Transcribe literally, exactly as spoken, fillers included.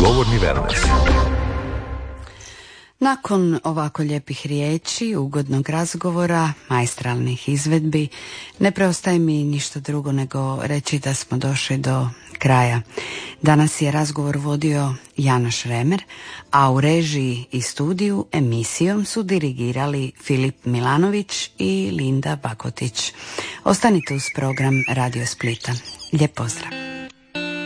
Govorni wellness. Nakon ovako lijepih riječi, ugodnog razgovora, majstralnih izvedbi, ne preostaje mi ništa drugo nego reći da smo došli do kraja. Danas je razgovor vodio Janoš Remer, a u režiji i studiju emisijom su dirigirali Filip Milanović i Linda Bakotić. Ostanite uz program Radio Splita. Lijep pozdrav.